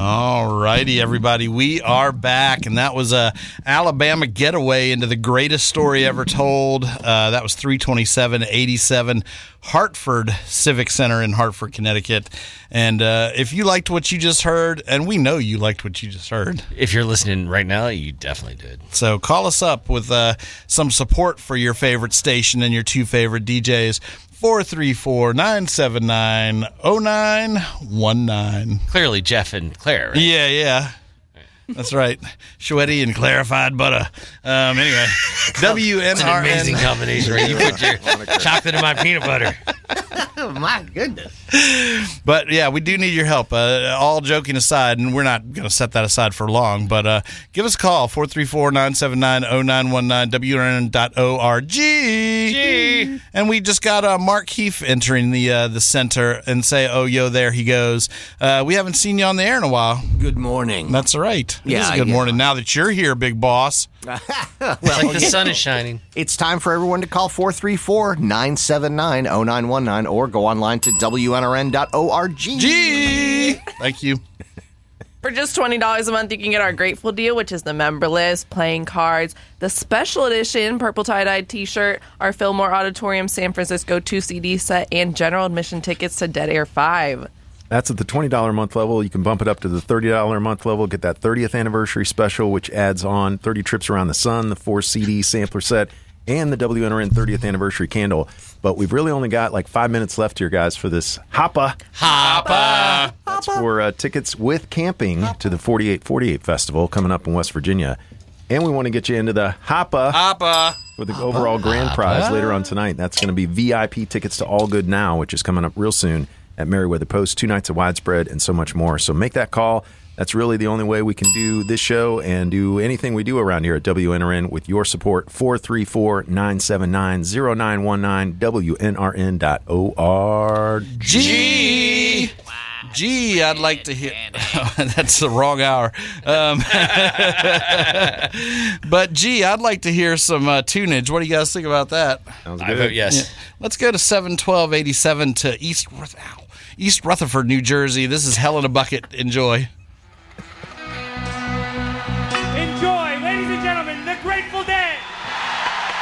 All righty, everybody. We are back, and that was a Alabama getaway into the greatest story ever told. That was 327-87 Hartford Civic Center in Hartford, Connecticut. And if you liked what you just heard, and we know you liked what you just heard. If you're listening right now, you definitely did. So call us up with some support for your favorite station and your two favorite DJs. 434-979-0919. Clearly, Jeff and Claire, right? Yeah. That's right. Shwetty and clarified butter. Anyway, WNRN. It's an amazing combination, right? You put your chocolate in my peanut butter. Oh, my goodness. But, yeah, we do need your help. All joking aside, and we're not going to set that aside for long, but give us a call, 434-979-0919, WNRN.org. And we just got Mark Heath entering the center and say, oh, yo, there he goes. We haven't seen you on the air in a while. Good morning. That's right. Yeah, it is good morning now that you're here, big boss. It's like the sun is shining. It's time for everyone to call 434-979-0919 or go online to WNRN.org. Thank you. For just $20 a month, you can get our Grateful deal, which is the member list, playing cards, the special edition purple tie-dye t-shirt, our Fillmore Auditorium San Francisco 2 CD set, and general admission tickets to Dead Air 5. That's at the $20 a month level. You can bump it up to the $30 a month level, get that 30th anniversary special, which adds on 30 Trips Around the Sun, the 4 CD sampler set, and the WNRN 30th anniversary candle. But we've really only got like 5 minutes left here, guys, for this Hoppa. That's for tickets with camping to the 4848 Festival coming up in West Virginia. And we want to get you into the Hoppa for the overall grand prize later on tonight. That's going to be VIP tickets to All Good Now, which is coming up real soon at Merriweather Post, 2 nights of Widespread, and so much more. So make that call. That's really the only way we can do this show and do anything we do around here at WNRN with your support. 434-979-0919, WNRN.org. Gee, I'd like to hear. That's the wrong hour. But gee, I'd like to hear some tunage. What do you guys think about that? Sounds I good. vote yes. Yeah. Let's go to 71287 to East Rutherford, New Jersey. This is Hell in a Bucket. Enjoy.